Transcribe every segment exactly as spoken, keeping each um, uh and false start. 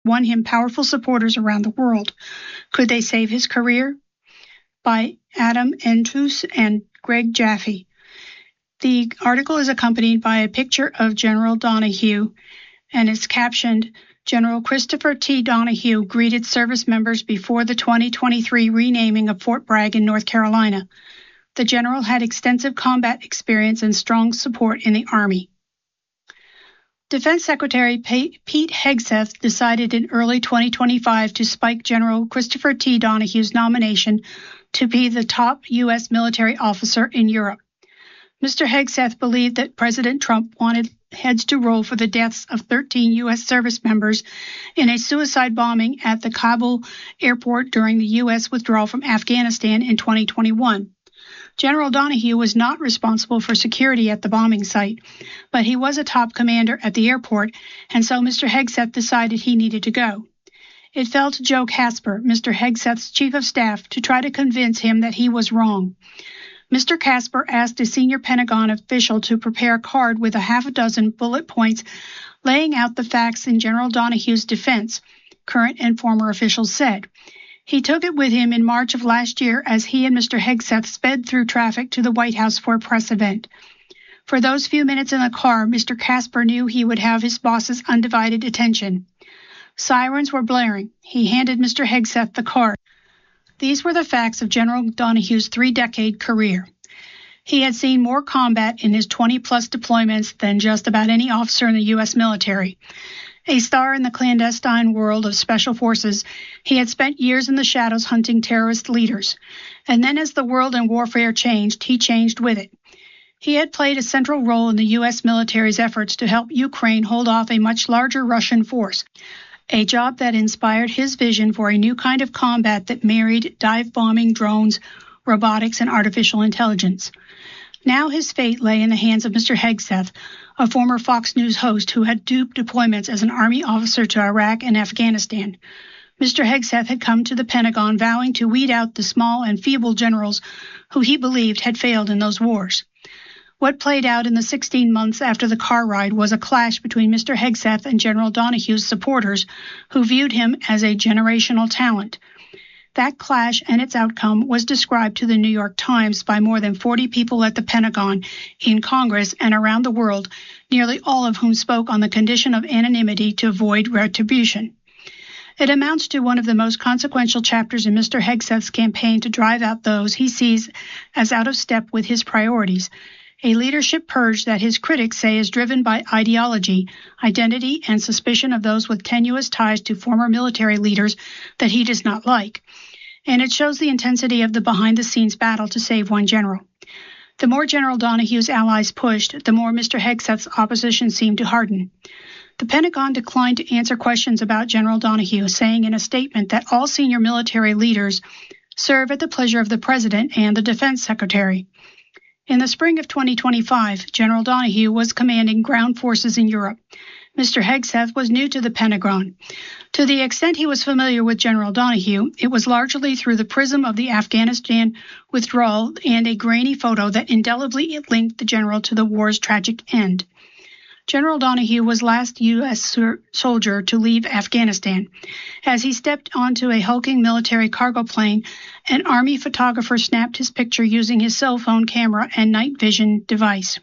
won him powerful supporters around the world. Could they save his career? By Adam Entrus and Greg Jaffe. The article is accompanied by a picture of General Donahue, and it's captioned, General Christopher T. Donahue greeted service members before the twenty twenty-three renaming of Fort Bragg in North Carolina. The general had extensive combat experience and strong support in the Army. Defense Secretary Pete Hegseth decided in early twenty twenty-five to spike General Christopher T. Donahue's nomination to be the top U S military officer in Europe. Mister Hegseth believed that President Trump wanted heads to roll for the deaths of thirteen U S service members in a suicide bombing at the Kabul airport during the U S withdrawal from Afghanistan in twenty twenty-one. General Donahue was not responsible for security at the bombing site, but he was a top commander at the airport, and so Mister Hegseth decided he needed to go. It fell to Joe Casper, Mister Hegseth's chief of staff, to try to convince him that he was wrong. Mister Casper asked a senior Pentagon official to prepare a card with a half a dozen bullet points laying out the facts in General Donahue's defense, current and former officials said. He took it with him in March of last year as he and Mister Hegseth sped through traffic to the White House for a press event. For those few minutes in the car, Mister Casper knew he would have his boss's undivided attention. Sirens were blaring. He handed Mister Hegseth the card. These were the facts of General Donahue's three-decade career. He had seen more combat in his twenty-plus deployments than just about any officer in the U S military. A star in the clandestine world of special forces, he had spent years in the shadows hunting terrorist leaders. And then as the world and warfare changed, he changed with it. He had played a central role in the U S military's efforts to help Ukraine hold off a much larger Russian force, a job that inspired his vision for a new kind of combat that married dive bombing, drones, robotics, and artificial intelligence. Now his fate lay in the hands of Mister Hegseth, a former Fox News host who had duped deployments as an Army officer to Iraq and Afghanistan. Mister Hegseth had come to the Pentagon vowing to weed out the small and feeble generals who he believed had failed in those wars. What played out in the sixteen months after the car ride was a clash between Mister Hegseth and General Donahue's supporters, who viewed him as a generational talent. That clash and its outcome was described to the New York Times by more than forty people at the Pentagon, in Congress, and around the world, nearly all of whom spoke on the condition of anonymity to avoid retribution. It amounts to one of the most consequential chapters in Mister Hegseth's campaign to drive out those he sees as out of step with his priorities, a leadership purge that his critics say is driven by ideology, identity, and suspicion of those with tenuous ties to former military leaders that he does not like. And it shows the intensity of the behind-the-scenes battle to save one general. The more General Donahue's allies pushed, the more Mister Hegseth's opposition seemed to harden. The Pentagon declined to answer questions about General Donahue, saying in a statement that all senior military leaders serve at the pleasure of the President and the Defense Secretary. In the spring of twenty twenty-five, General Donahue was commanding ground forces in Europe. Mister Hegseth was new to the Pentagon. To the extent he was familiar with General Donahue, it was largely through the prism of the Afghanistan withdrawal and a grainy photo that indelibly linked the general to the war's tragic end. General Donahue was last U S soldier to leave Afghanistan. As he stepped onto a hulking military cargo plane, an Army photographer snapped his picture using his cell phone camera and night vision device.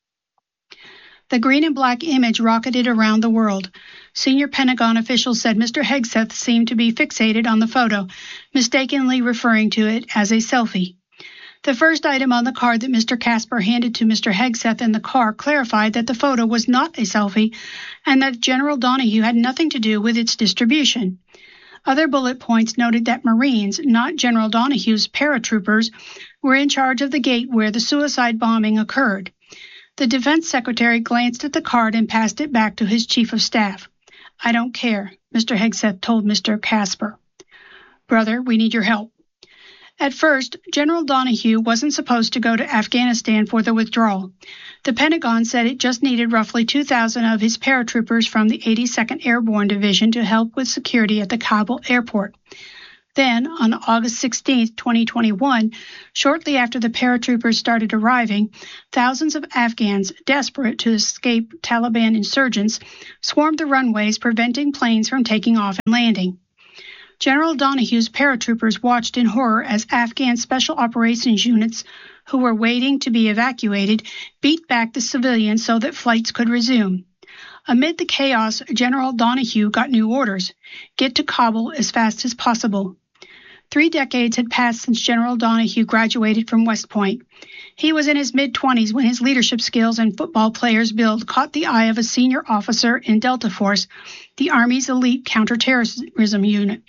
The green and black image rocketed around the world. Senior Pentagon officials said Mister Hegseth seemed to be fixated on the photo, mistakenly referring to it as a selfie. The first item on the card that Mister Casper handed to Mister Hegseth in the car clarified that the photo was not a selfie and that General Donahue had nothing to do with its distribution. Other bullet points noted that Marines, not General Donahue's paratroopers, were in charge of the gate where the suicide bombing occurred. The Defense Secretary glanced at the card and passed it back to his Chief of Staff. "I don't care," Mister Hegseth told Mister Casper. "Brother, we need your help." At first, General Donahue wasn't supposed to go to Afghanistan for the withdrawal. The Pentagon said it just needed roughly two thousand of his paratroopers from the eighty-second Airborne Division to help with security at the Kabul airport. Then, on August sixteenth, twenty twenty-one, shortly after the paratroopers started arriving, thousands of Afghans, desperate to escape Taliban insurgents, swarmed the runways, preventing planes from taking off and landing. General Donahue's paratroopers watched in horror as Afghan special operations units, who were waiting to be evacuated, beat back the civilians so that flights could resume. Amid the chaos, General Donahue got new orders: get to Kabul as fast as possible. Three decades had passed since General Donahue graduated from West Point. He was in his mid-twenties when his leadership skills and football player's build caught the eye of a senior officer in Delta Force, the Army's elite counterterrorism unit.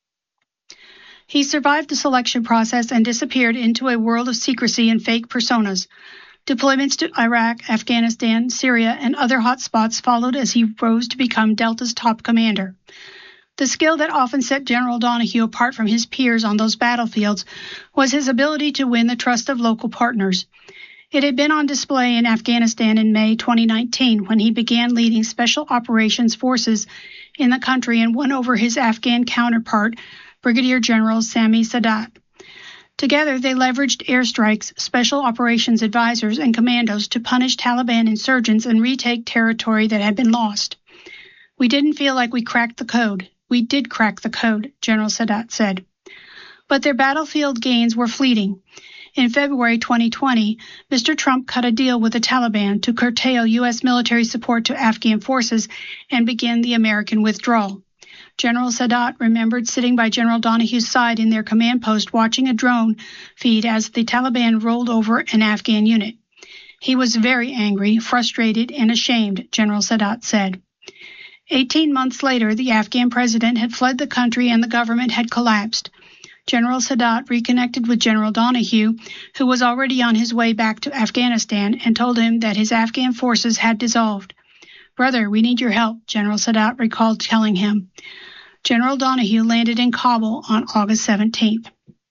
He survived the selection process and disappeared into a world of secrecy and fake personas. Deployments to Iraq, Afghanistan, Syria, and other hotspots followed as he rose to become Delta's top commander. The skill that often set General Donahue apart from his peers on those battlefields was his ability to win the trust of local partners. It had been on display in Afghanistan in May twenty nineteen when he began leading special operations forces in the country and won over his Afghan counterpart, Brigadier General Sami Sadat. Together, they leveraged airstrikes, special operations advisors, and commandos to punish Taliban insurgents and retake territory that had been lost. We didn't feel like we cracked the code. We did crack the code, General Sadat said. But their battlefield gains were fleeting. In February twenty twenty, Mister Trump cut a deal with the Taliban to curtail U S military support to Afghan forces and begin the American withdrawal. General Sadat remembered sitting by General Donahue's side in their command post watching a drone feed as the Taliban rolled over an Afghan unit. He was very angry, frustrated, and ashamed, General Sadat said. Eighteen months later, the Afghan president had fled the country and the government had collapsed. General Sadat reconnected with General Donahue, who was already on his way back to Afghanistan, and told him that his Afghan forces had dissolved. "Brother, we need your help," General Sadat recalled telling him. General Donahue landed in Kabul on August seventeenth.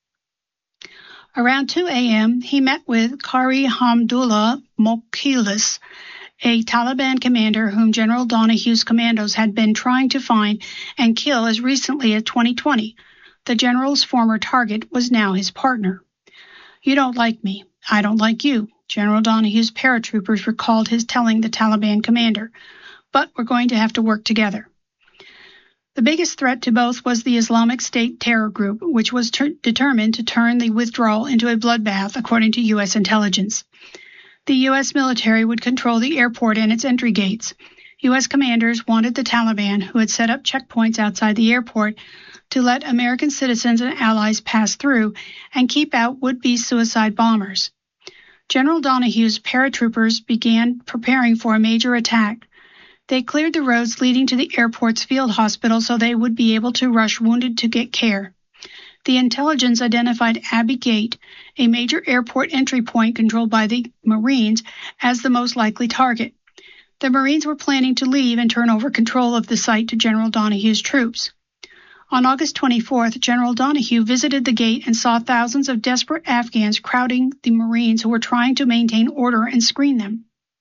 Around two a.m., he met with Qari Hamdullah Mokhlis, a Taliban commander whom General Donahue's commandos had been trying to find and kill as recently as twenty twenty. The general's former target was now his partner. "You don't like me. I don't like you," General Donahue's paratroopers recalled his telling the Taliban commander. "But we're going to have to work together." The biggest threat to both was the Islamic State terror group, which was ter- determined to turn the withdrawal into a bloodbath, according to U S intelligence. The U S military would control the airport and its entry gates. U S commanders wanted the Taliban, who had set up checkpoints outside the airport, to let American citizens and allies pass through and keep out would-be suicide bombers. General Donahue's paratroopers began preparing for a major attack. They cleared the roads leading to the airport's field hospital so they would be able to rush wounded to get care. The intelligence identified Abbey Gate, a major airport entry point controlled by the Marines, as the most likely target. The Marines were planning to leave and turn over control of the site to General Donahue's troops. On August twenty-fourth, General Donahue visited the gate and saw thousands of desperate Afghans crowding the Marines who were trying to maintain order and screen them.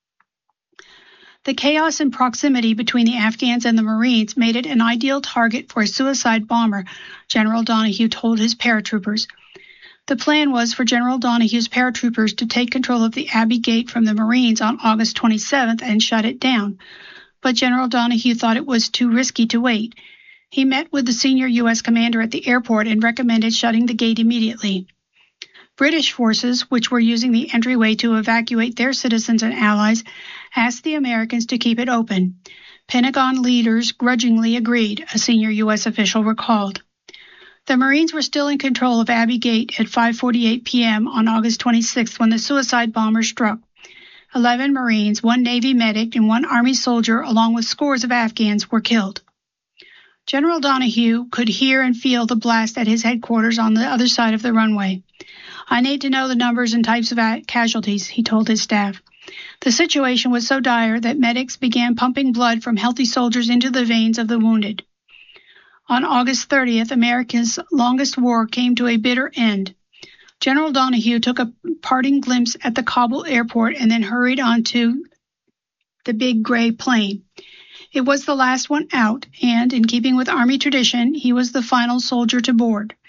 The chaos and proximity between the Afghans and the Marines made it an ideal target for a suicide bomber, General Donahue told his paratroopers. The plan was for General Donahue's paratroopers to take control of the Abbey Gate from the Marines on August twenty-seventh and shut it down. But General Donahue thought it was too risky to wait. He met with the senior U S commander at the airport and recommended shutting the gate immediately. British forces, which were using the entryway to evacuate their citizens and allies, asked the Americans to keep it open. Pentagon leaders grudgingly agreed, a senior U S official recalled. The Marines were still in control of Abbey Gate at five forty-eight p.m. on August twenty-sixth when the suicide bomber struck. Eleven Marines, one Navy medic, and one Army soldier, along with scores of Afghans, were killed. General Donahue could hear and feel the blast at his headquarters on the other side of the runway. "I need to know the numbers and types of casualties," he told his staff. The situation was so dire that medics began pumping blood from healthy soldiers into the veins of the wounded. On August thirtieth, America's longest war came to a bitter end. General Donahue took a parting glimpse at the Kabul airport and then hurried onto the big gray plane. It was the last one out, and, in keeping with Army tradition, he was the final soldier to board.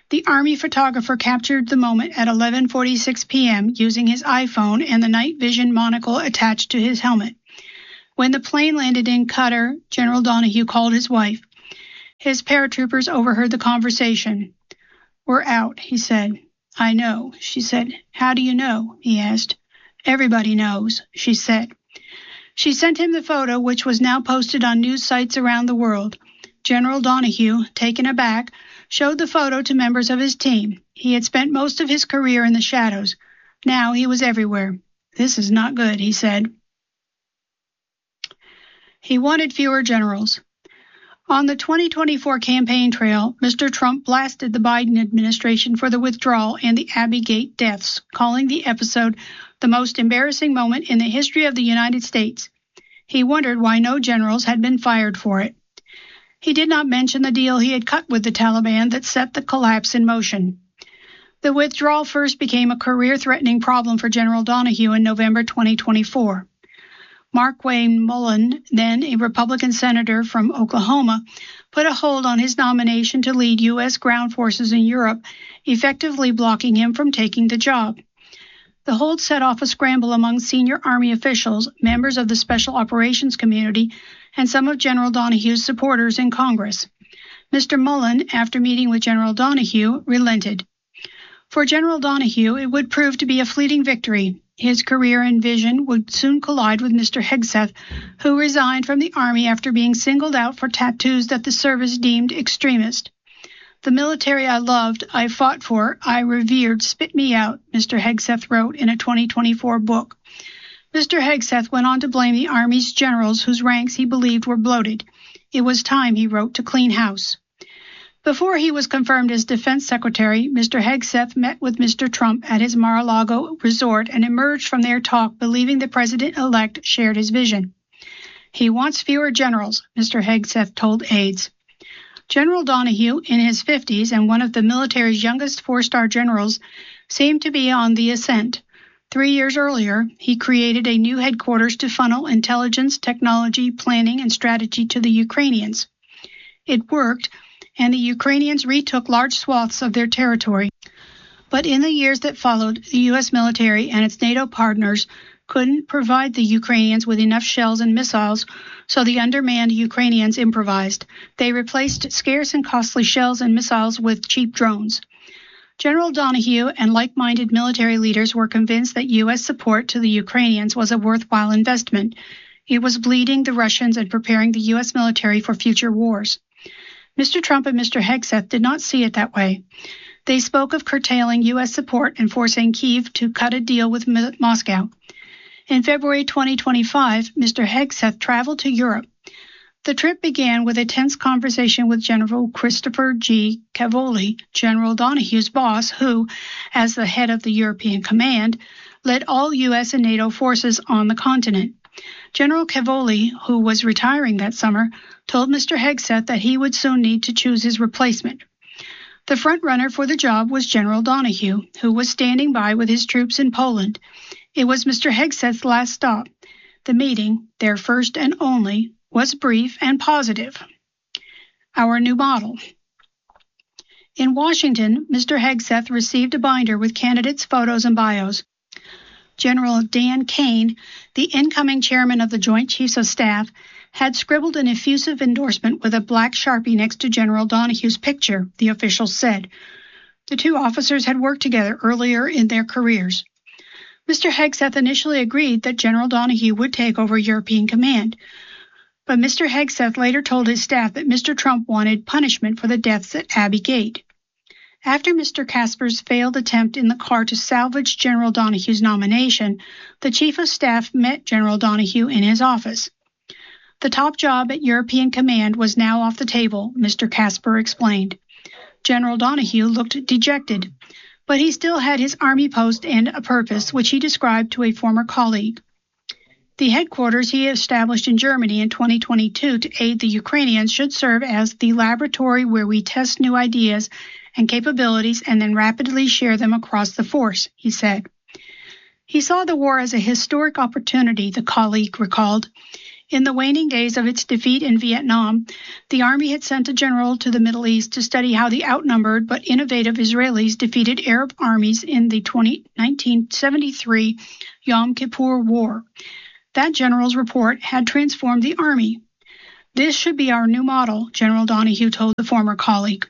The Army photographer captured the moment at eleven forty-six p.m. using his iPhone and the night vision monocle attached to his helmet. When the plane landed in Qatar, General Donahue called his wife. His paratroopers overheard the conversation. "We're out," he said. "I know," she said. "How do you know?" he asked. "Everybody knows," she said. She sent him the photo, which was now posted on news sites around the world. General Donahue, taken aback, showed the photo to members of his team. He had spent most of his career in the shadows. Now he was everywhere. "This is not good," he said. He wanted fewer generals. On the twenty twenty-four campaign trail, Mister Trump blasted the Biden administration for the withdrawal and the Abbey Gate deaths, calling the episode the most embarrassing moment in the history of the United States. He wondered why no generals had been fired for it. He did not mention the deal he had cut with the Taliban that set the collapse in motion. The withdrawal first became a career-threatening problem for General Donahue in November twenty twenty-four. Markwayne Mullin, then a Republican senator from Oklahoma, put a hold on his nomination to lead U S ground forces in Europe, effectively blocking him from taking the job. The hold set off a scramble among senior Army officials, members of the Special Operations community, and some of General Donahue's supporters in Congress. Mister Mullin, after meeting with General Donahue, relented. For General Donahue, it would prove to be a fleeting victory. His career and vision would soon collide with Mister Hegseth, who resigned from the Army after being singled out for tattoos that the service deemed extremist. "The military I loved, I fought for, I revered, spit me out," Mister Hegseth wrote in a twenty twenty-four book. Mister Hegseth went on to blame the Army's generals whose ranks he believed were bloated. It was time, he wrote, to clean house. Before he was confirmed as Defense Secretary, Mister Hegseth met with Mister Trump at his Mar-a-Lago resort and emerged from their talk believing the president-elect shared his vision. "He wants fewer generals," Mister Hegseth told aides. General Donahue, in his fifties and one of the military's youngest four-star generals, seemed to be on the ascent. Three years earlier, he created a new headquarters to funnel intelligence, technology, planning, and strategy to the Ukrainians. It worked, and the Ukrainians retook large swaths of their territory. But in the years that followed, the U S military and its NATO partners couldn't provide the Ukrainians with enough shells and missiles, so the undermanned Ukrainians improvised. They replaced scarce and costly shells and missiles with cheap drones. General Donahue and like-minded military leaders were convinced that U S support to the Ukrainians was a worthwhile investment. It was bleeding the Russians and preparing the U S military for future wars. Mister Trump and Mister Hegseth did not see it that way. They spoke of curtailing U S support and forcing Kyiv to cut a deal with Moscow. In February twenty twenty-five, Mister Hegseth traveled to Europe. The trip began with a tense conversation with General Christopher G. Cavoli, General Donahue's boss, who, as the head of the European Command, led all U S and NATO forces on the continent. General Cavoli, who was retiring that summer, told Mister Hegseth that he would soon need to choose his replacement. The front-runner for the job was General Donahue, who was standing by with his troops in Poland. It was Mister Hegseth's last stop. The meeting, their first and only, was brief and positive. Our new model. In Washington, Mister Hegseth received a binder with candidates' photos and bios. General Dan Kane, the incoming chairman of the Joint Chiefs of Staff, had scribbled an effusive endorsement with a black Sharpie next to General Donahue's picture, the officials said. The two officers had worked together earlier in their careers. Mister Hegseth initially agreed that General Donahue would take over European command, but Mister Hegseth later told his staff that Mister Trump wanted punishment for the deaths at Abbey Gate. After Mister Casper's failed attempt in the car to salvage General Donahue's nomination, the Chief of Staff met General Donahue in his office. The top job at European Command was now off the table, Mister Casper explained. General Donahue looked dejected, but he still had his Army post and a purpose, which he described to a former colleague. The headquarters he established in Germany in twenty twenty-two to aid the Ukrainians should serve as the laboratory where we test new ideas and capabilities and then rapidly share them across the force, he said. He saw the war as a historic opportunity, the colleague recalled. In the waning days of its defeat in Vietnam, the Army had sent a general to the Middle East to study how the outnumbered but innovative Israelis defeated Arab armies in the nineteen seventy-three Yom Kippur War. That general's report had transformed the Army. "This should be our new model," General Donahue told the former colleague.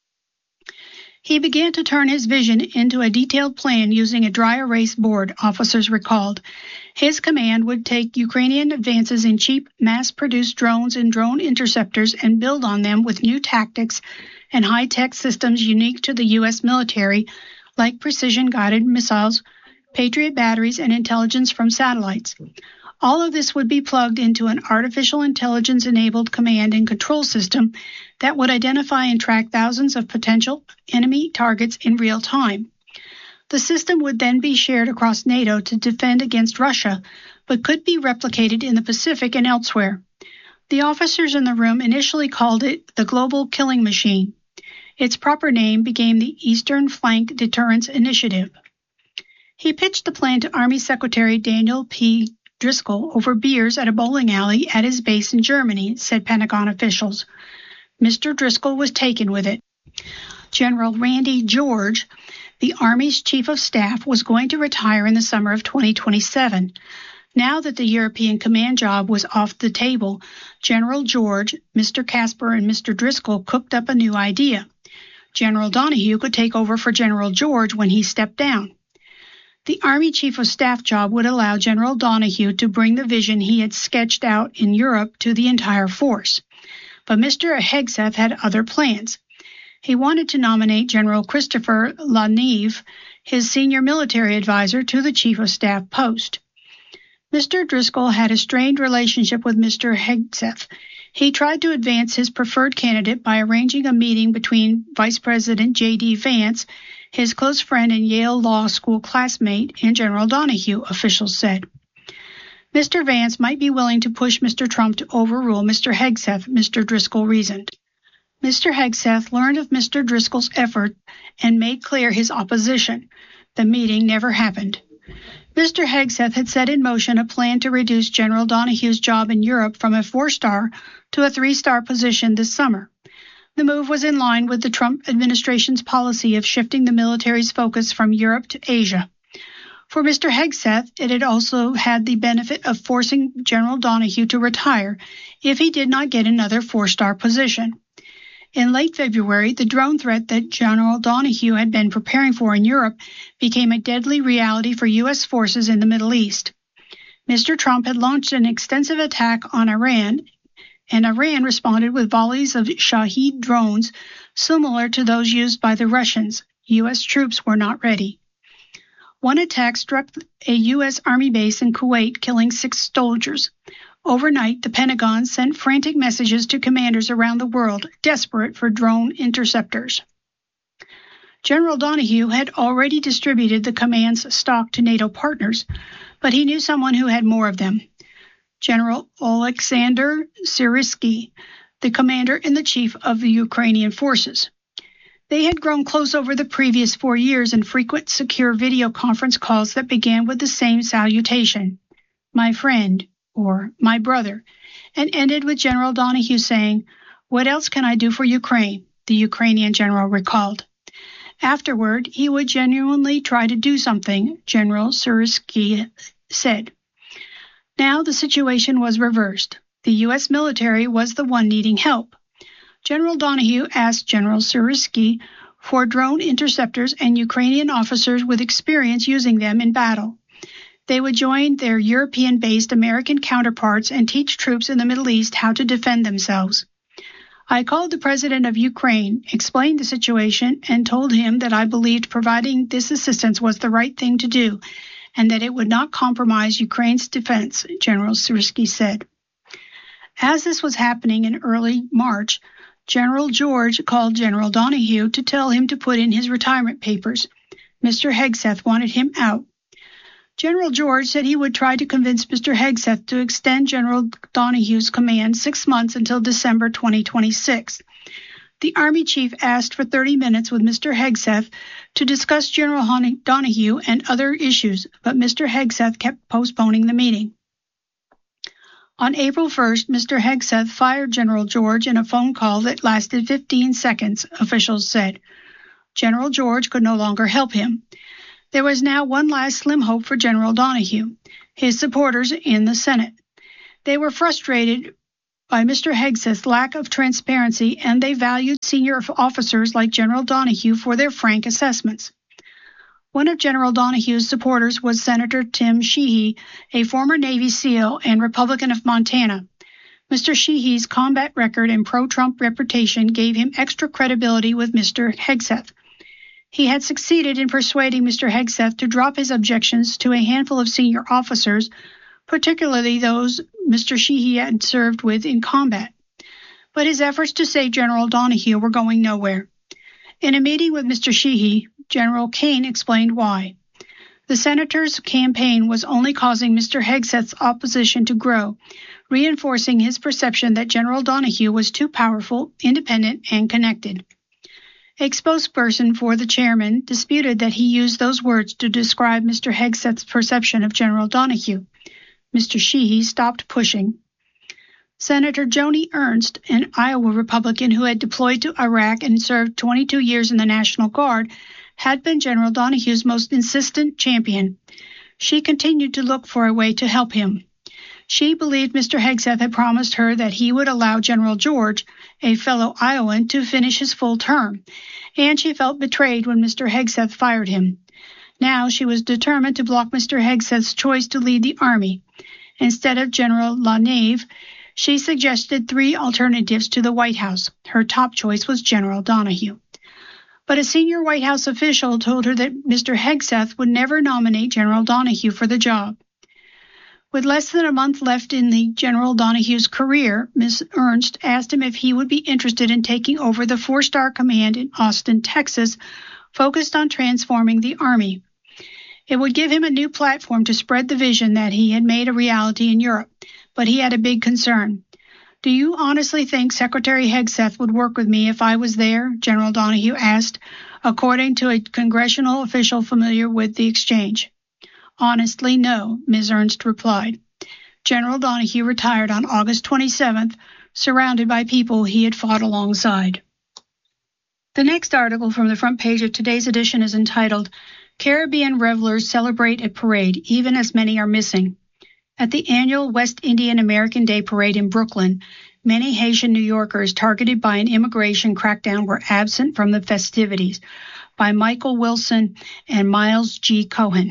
He began to turn his vision into a detailed plan using a dry erase board, officers recalled. His command would take Ukrainian advances in cheap, mass-produced drones and drone interceptors and build on them with new tactics and high-tech systems unique to the U S military, like precision-guided missiles, Patriot batteries, and intelligence from satellites. All of this would be plugged into an artificial intelligence-enabled command and control system that would identify and track thousands of potential enemy targets in real time. The system would then be shared across NATO to defend against Russia, but could be replicated in the Pacific and elsewhere. The officers in the room initially called it the Global Killing Machine. Its proper name became the Eastern Flank Deterrence Initiative. He pitched the plan to Army Secretary Daniel P. Driscoll over beers at a bowling alley at his base in Germany, said Pentagon officials. Mister Driscoll was taken with it. General Randy George, the Army's Chief of Staff, was going to retire in the summer of twenty twenty-seven. Now that the European command job was off the table, General George, Mister Casper, and Mister Driscoll cooked up a new idea. General Donahue could take over for General George when he stepped down. The Army Chief of Staff job would allow General Donahue to bring the vision he had sketched out in Europe to the entire force. But Mister Hegseth had other plans. He wanted to nominate General Christopher LaNeve, his senior military advisor, to the Chief of Staff post. Mister Driscoll had a strained relationship with Mister Hegseth. He tried to advance his preferred candidate by arranging a meeting between Vice President J D Vance, his close friend and Yale Law School classmate, and General Donahue, officials said. Mister Vance might be willing to push Mister Trump to overrule Mister Hegseth, Mister Driscoll reasoned. Mister Hegseth learned of Mister Driscoll's effort and made clear his opposition. The meeting never happened. Mister Hegseth had set in motion a plan to reduce General Donahue's job in Europe from a four-star to a three-star position this summer. The move was in line with the Trump administration's policy of shifting the military's focus from Europe to Asia. For Mister Hegseth, it had also had the benefit of forcing General Donahue to retire if he did not get another four-star position. In late February, the drone threat that General Donahue had been preparing for in Europe became a deadly reality for U S forces in the Middle East. Mister Trump had launched an extensive attack on Iran, and Iran responded with volleys of Shahed drones similar to those used by the Russians. U S troops were not ready. One attack struck a U S Army base in Kuwait, killing six soldiers. Overnight, the Pentagon sent frantic messages to commanders around the world, desperate for drone interceptors. General Donahue had already distributed the command's stock to NATO partners, but he knew someone who had more of them. General Oleksandr Syrsky, the commander-in-chief of the Ukrainian forces. They had grown close over the previous four years in frequent secure video conference calls that began with the same salutation, "My friend," or "my brother," and ended with General Donahue saying, "What else can I do for Ukraine?" the Ukrainian general recalled. Afterward, he would genuinely try to do something, General Syrsky said. Now the situation was reversed. The U S military was the one needing help. General Donahue asked General Syrsky for drone interceptors and Ukrainian officers with experience using them in battle. They would join their European-based American counterparts and teach troops in the Middle East how to defend themselves. I called the president of Ukraine, explained the situation, and told him that I believed providing this assistance was the right thing to do, and that it would not compromise Ukraine's defense, General Syrsky said. As this was happening in early March, General George called General Donahue to tell him to put in his retirement papers. Mister Hegseth wanted him out. General George said he would try to convince Mister Hegseth to extend General Donahue's command six months until December twenty twenty-six. The Army chief asked for thirty minutes with Mister Hegseth to discuss General Donahue and other issues, but Mister Hegseth kept postponing the meeting. On April first, Mister Hegseth fired General George in a phone call that lasted fifteen seconds, officials said. General George could no longer help him. There was now one last slim hope for General Donahue, his supporters in the Senate. They were frustrated by Mister Hegseth's lack of transparency, and they valued senior officers like General Donahue for their frank assessments. One of General Donahue's supporters was Senator Tim Sheehy, a former Navy SEAL and Republican of Montana. Mister Sheehy's combat record and pro-Trump reputation gave him extra credibility with Mister Hegseth. He had succeeded in persuading Mister Hegseth to drop his objections to a handful of senior officers, particularly those Mister Sheehy had served with in combat. But his efforts to save General Donahue were going nowhere. In a meeting with Mister Sheehy, General Kane explained why. The senator's campaign was only causing Mister Hegseth's opposition to grow, reinforcing his perception that General Donahue was too powerful, independent, and connected. A spokesperson for the chairman disputed that he used those words to describe Mister Hegseth's perception of General Donahue. Mister Sheehy stopped pushing. Senator Joni Ernst, an Iowa Republican who had deployed to Iraq and served twenty-two years in the National Guard, had been General Donahue's most insistent champion. She continued to look for a way to help him. She believed Mister Hegseth had promised her that he would allow General George, a fellow Iowan, to finish his full term, and she felt betrayed when Mister Hegseth fired him. Now she was determined to block Mister Hegseth's choice to lead the Army. Instead of General LaNave, she suggested three alternatives to the White House. Her top choice was General Donahue. But a senior White House official told her that Mister Hegseth would never nominate General Donahue for the job. With less than a month left in the General Donahue's career, Miz Ernst asked him if he would be interested in taking over the four-star command in Austin, Texas, focused on transforming the Army. It would give him a new platform to spread the vision that he had made a reality in Europe, but he had a big concern. "Do you honestly think Secretary Hegseth would work with me if I was there?" General Donahue asked, according to a congressional official familiar with the exchange. "Honestly, no," Miz Ernst replied. General Donahue retired on August twenty-seventh, surrounded by people he had fought alongside. The next article from the front page of today's edition is entitled, "Caribbean Revelers Celebrate a Parade, Even as Many Are Missing." At the annual West Indian American Day Parade in Brooklyn, many Haitian New Yorkers targeted by an immigration crackdown were absent from the festivities, by Michael Wilson and Miles G. Cohen.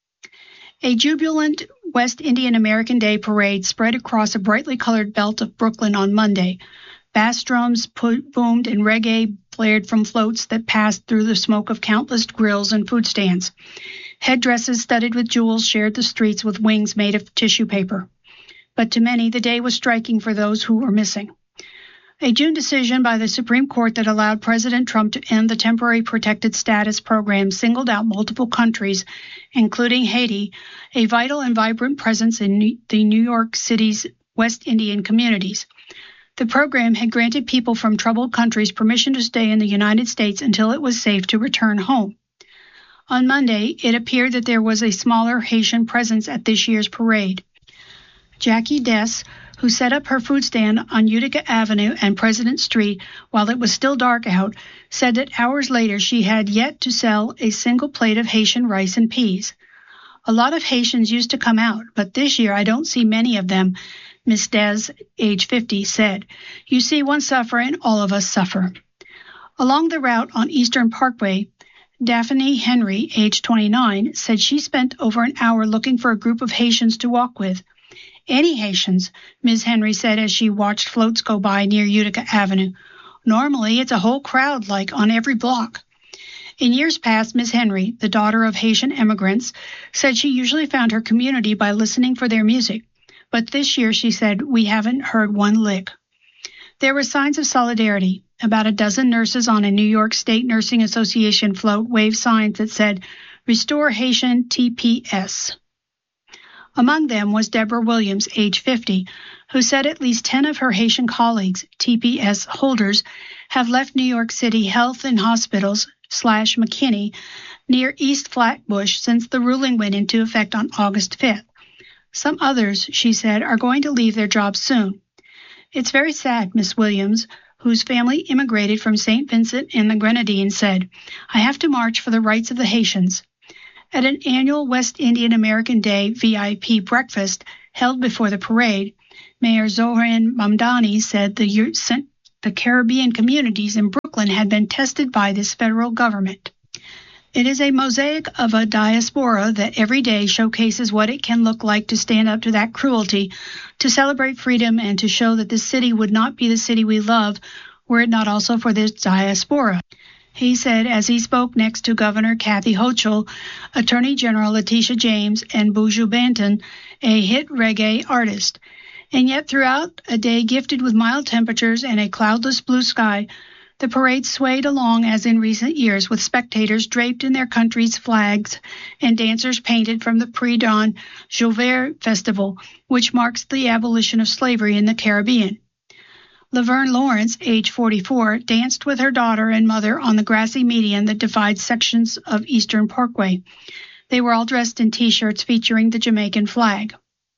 A jubilant West Indian American Day Parade spread across a brightly colored belt of Brooklyn on Monday. Bass drums boomed and reggae blared from floats that passed through the smoke of countless grills and food stands. Headdresses studded with jewels shared the streets with wings made of tissue paper. But to many, the day was striking for those who were missing. A June decision by the Supreme Court that allowed President Trump to end the temporary protected status program singled out multiple countries, including Haiti, a vital and vibrant presence in the New York City's West Indian communities. The program had granted people from troubled countries permission to stay in the United States until it was safe to return home. On Monday, it appeared that there was a smaller Haitian presence at this year's parade. Jackie Dess, who set up her food stand on Utica Avenue and President Street while it was still dark out, said that hours later she had yet to sell a single plate of Haitian rice and peas. "A lot of Haitians used to come out, but this year I don't see many of them," Miss Dess, age fifty, said. "You see one suffer and all of us suffer." Along the route on Eastern Parkway, Daphne Henry, age twenty-nine, said she spent over an hour looking for a group of Haitians to walk with. "Any Haitians," Miz Henry said as she watched floats go by near Utica Avenue. "Normally, it's a whole crowd, like on every block." In years past, Miz Henry, the daughter of Haitian immigrants, said she usually found her community by listening for their music. But this year, she said, "We haven't heard one lick." There were signs of solidarity. About a dozen nurses on a New York State Nursing Association float waved signs that said, "Restore Haitian T P S." Among them was Deborah Williams, age fifty, who said at least ten of her Haitian colleagues, T P S holders, have left New York City Health and Hospitals slash McKinney near East Flatbush since the ruling went into effect on August fifth. Some others, she said, are going to leave their jobs soon. It's very sad, Miss Williams, whose family immigrated from Saint Vincent and the Grenadines, said, I have to march for the rights of the Haitians. At an annual West Indian American Day V I P breakfast held before the parade, Mayor Zohran Mamdani said the, the Caribbean communities in Brooklyn had been tested by this federal government. It is a mosaic of a diaspora that every day showcases what it can look like to stand up to that cruelty, to celebrate freedom, and to show that this city would not be the city we love were it not also for this diaspora, he said as he spoke next to Governor Kathy Hochul, Attorney General Letitia James, and Buju Banton, a hit reggae artist. And yet throughout a day gifted with mild temperatures and a cloudless blue sky, the parade swayed along as in recent years, with spectators draped in their country's flags and dancers painted from the pre-dawn Jouvert Festival, which marks the abolition of slavery in the Caribbean. Laverne Lawrence, age forty-four, danced with her daughter and mother on the grassy median that divides sections of Eastern Parkway. They were all dressed in T-shirts featuring the Jamaican flag.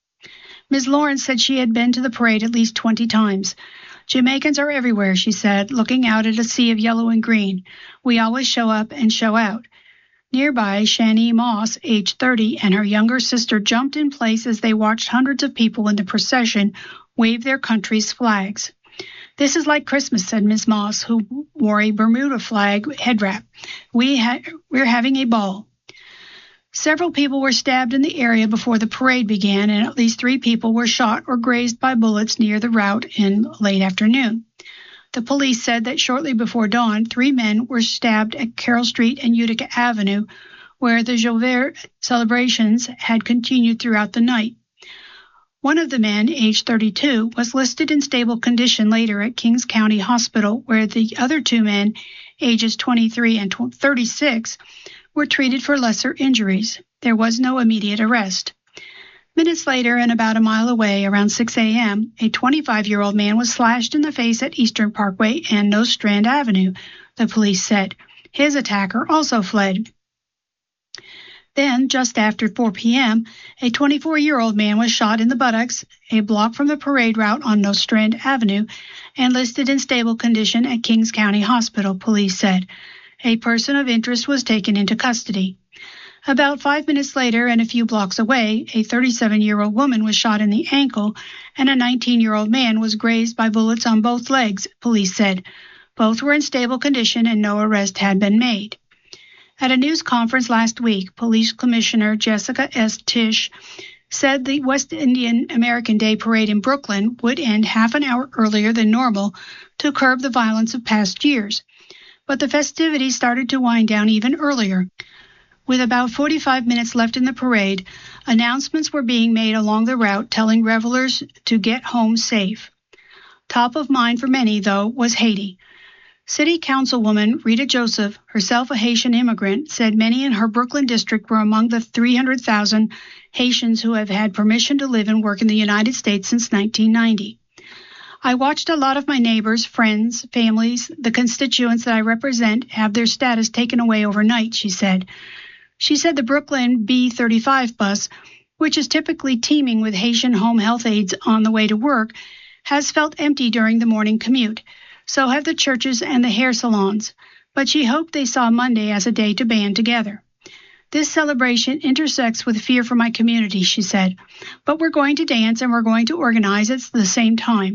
Miz Lawrence said she had been to the parade at least twenty times. Jamaicans are everywhere, she said, looking out at a sea of yellow and green. We always show up and show out. Nearby, Shani Moss, age thirty, and her younger sister jumped in place as they watched hundreds of people in the procession wave their country's flags. This is like Christmas, said Miz Moss, who wore a Bermuda flag head wrap. We ha- we're having a ball. Several people were stabbed in the area before the parade began, and at least three people were shot or grazed by bullets near the route in late afternoon. The police said that shortly before dawn, three men were stabbed at Carroll Street and Utica Avenue, where the Jouvert celebrations had continued throughout the night. One of the men, age thirty-two, was listed in stable condition later at Kings County Hospital, where the other two men, ages twenty-three and thirty-six, were treated for lesser injuries. There was no immediate arrest. Minutes later, and about a mile away, around six a.m., a twenty-five-year-old man was slashed in the face at Eastern Parkway and Nostrand Avenue, the police said. His attacker also fled. Then, just after four p.m., a twenty-four-year-old man was shot in the buttocks, a block from the parade route on Nostrand Avenue, and listed in stable condition at Kings County Hospital, police said. A person of interest was taken into custody. About five minutes later, and a few blocks away, a thirty-seven-year-old woman was shot in the ankle, and a nineteen-year-old man was grazed by bullets on both legs, police said. Both were in stable condition and no arrest had been made. At a news conference last week, Police Commissioner Jessica S. Tisch said the West Indian American Day Parade in Brooklyn would end half an hour earlier than normal to curb the violence of past years. But the festivities started to wind down even earlier. With about forty-five minutes left in the parade, announcements were being made along the route telling revelers to get home safe. Top of mind for many, though, was Haiti. City Councilwoman Rita Joseph, herself a Haitian immigrant, said many in her Brooklyn district were among the three hundred thousand Haitians who have had permission to live and work in the United States since nineteen ninety. I watched a lot of my neighbors, friends, families, the constituents that I represent have their status taken away overnight, she said. She said the Brooklyn B thirty-five bus, which is typically teeming with Haitian home health aides on the way to work, has felt empty during the morning commute. So have the churches and the hair salons. But she hoped they saw Monday as a day to band together. This celebration intersects with fear for my community, she said. But we're going to dance and we're going to organize at the same time.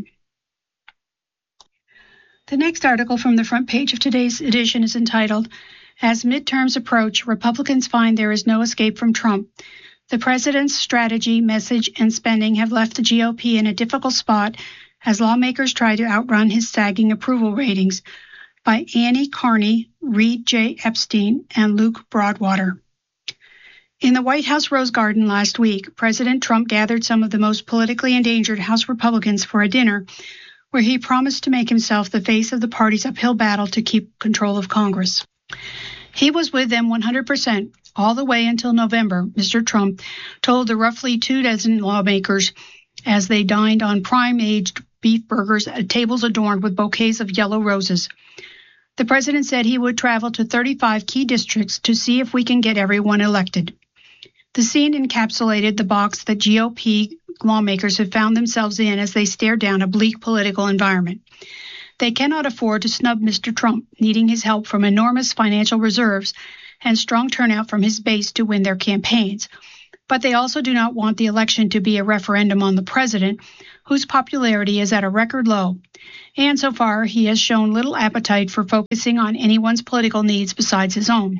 The next article from the front page of today's edition is entitled, As Midterms Approach, Republicans Find There Is No Escape from Trump. The president's strategy, message, and spending have left the G O P in a difficult spot as lawmakers try to outrun his sagging approval ratings, by Annie Carney, Reed J. Epstein, and Luke Broadwater. In the White House Rose Garden last week, President Trump gathered some of the most politically endangered House Republicans for a dinner, where he promised to make himself the face of the party's uphill battle to keep control of Congress. He was with them one hundred percent all the way until November, Mister Trump told the roughly two dozen lawmakers as they dined on prime-aged beef burgers at tables adorned with bouquets of yellow roses. The president said he would travel to thirty-five key districts to see if we can get everyone elected. The scene encapsulated the box that G O P lawmakers have found themselves in as they stare down a bleak political environment. They cannot afford to snub Mister Trump, needing his help from enormous financial reserves and strong turnout from his base to win their campaigns. But they also do not want the election to be a referendum on the president, whose popularity is at a record low. And so far, he has shown little appetite for focusing on anyone's political needs besides his own.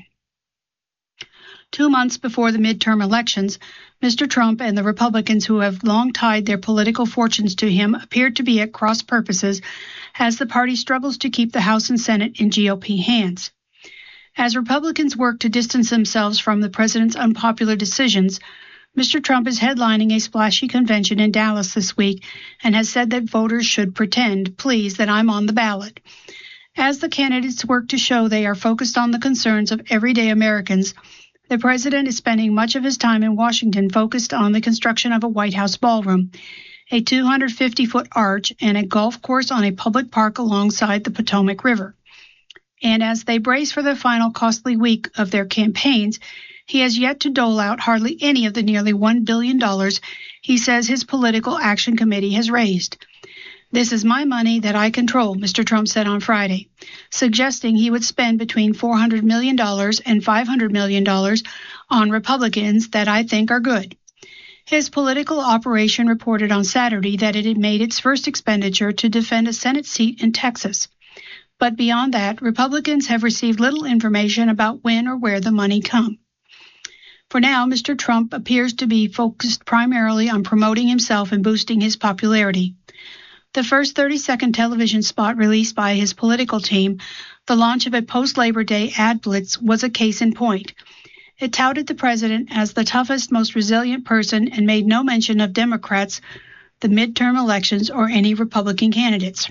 Two months before the midterm elections, Mister Trump and the Republicans who have long tied their political fortunes to him appeared to be at cross purposes as the party struggles to keep the House and Senate in G O P hands. As Republicans work to distance themselves from the president's unpopular decisions, Mister Trump is headlining a splashy convention in Dallas this week and has said that voters should pretend, please, that I'm on the ballot. As the candidates work to show they are focused on the concerns of everyday Americans, the president is spending much of his time in Washington focused on the construction of a White House ballroom, a two hundred fifty foot arch, and a golf course on a public park alongside the Potomac River. And as they brace for the final costly week of their campaigns, he has yet to dole out hardly any of the nearly one billion dollars he says his political action committee has raised. This is my money that I control, Mister Trump said on Friday, suggesting he would spend between four hundred million dollars and five hundred million dollars on Republicans that I think are good. His political operation reported on Saturday that it had made its first expenditure to defend a Senate seat in Texas. But beyond that, Republicans have received little information about when or where the money comes. For now, Mister Trump appears to be focused primarily on promoting himself and boosting his popularity. The first thirty-second television spot released by his political team, the launch of a post-Labor Day ad blitz, was a case in point. It touted the president as the toughest, most resilient person and made no mention of Democrats, the midterm elections, or any Republican candidates.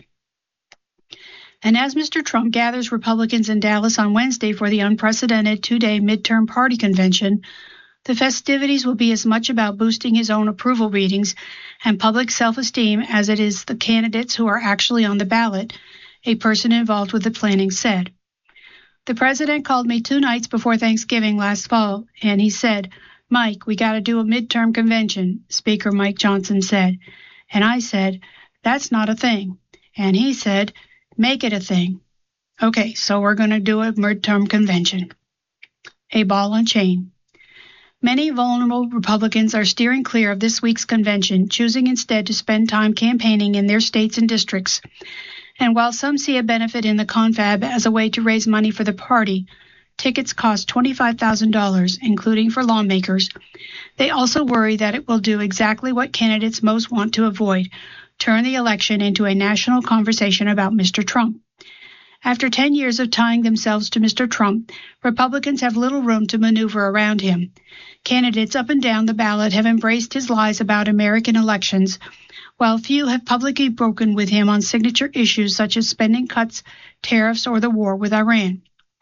And as Mister Trump gathers Republicans in Dallas on Wednesday for the unprecedented two-day midterm party convention, the festivities will be as much about boosting his own approval ratings and public self-esteem as it is the candidates who are actually on the ballot, a person involved with the planning said. The president called me two nights before Thanksgiving last fall, and he said, "Mike, we got to do a midterm convention," Speaker Mike Johnson said. And I said, "That's not a thing." And he said, "Make it a thing." Okay, so we're going to do a midterm convention. A ball and chain. Many vulnerable Republicans are steering clear of this week's convention, choosing instead to spend time campaigning in their states and districts. And while some see a benefit in the confab as a way to raise money for the party, tickets cost twenty-five thousand dollars, including for lawmakers, they also worry that it will do exactly what candidates most want to avoid, turn the election into a national conversation about Mister Trump. After ten years of tying themselves to Mister Trump, Republicans have little room to maneuver around him. Candidates up and down the ballot have embraced his lies about American elections, while few have publicly broken with him on signature issues such as spending cuts, tariffs, or the war with Iran.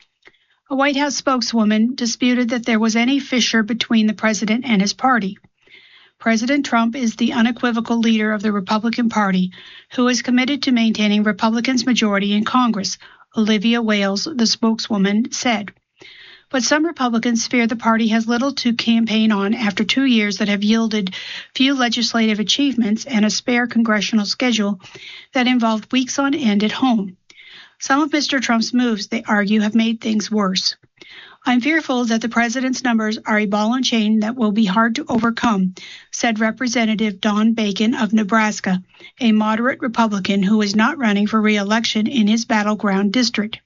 A White House spokeswoman disputed that there was any fissure between the president and his party. President Trump is the unequivocal leader of the Republican Party, who is committed to maintaining Republicans' majority in Congress, Olivia Wales, the spokeswoman, said. But some Republicans fear the party has little to campaign on after two years that have yielded few legislative achievements and a spare congressional schedule that involved weeks on end at home. Some of Mister Trump's moves, they argue, have made things worse. "I'm fearful that the president's numbers are a ball and chain that will be hard to overcome," said Representative Don Bacon of Nebraska, a moderate Republican who is not running for re-election in his battleground district.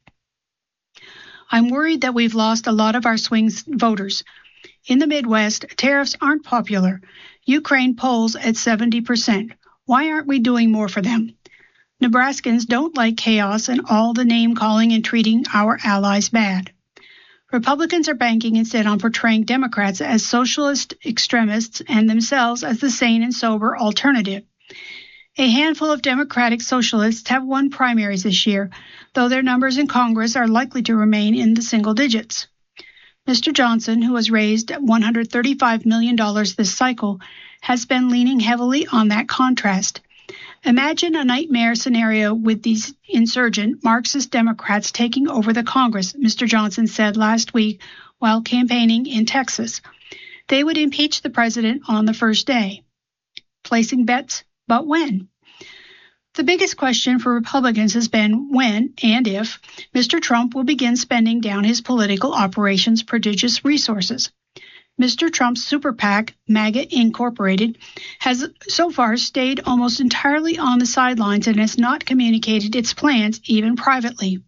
"I'm worried that we've lost a lot of our swing voters. In the Midwest, tariffs aren't popular. Ukraine polls at seventy percent. Why aren't we doing more for them? Nebraskans don't like chaos and all the name-calling and treating our allies bad. Republicans are banking instead on portraying Democrats as socialist extremists and themselves as the sane and sober alternative. A handful of Democratic socialists have won primaries this year, though their numbers in Congress are likely to remain in the single digits. Mister Johnson, who has raised one hundred thirty-five million dollars this cycle, has been leaning heavily on that contrast. Imagine a nightmare scenario with these insurgent Marxist Democrats taking over the Congress, Mister Johnson said last week while campaigning in Texas. They would impeach the president on the first day. Placing bets, but when? The biggest question for Republicans has been when and if Mister Trump will begin spending down his political operations' prodigious resources. Mister Trump's super PAC, MAGA Incorporated, has so far stayed almost entirely on the sidelines and has not communicated its plans even privately.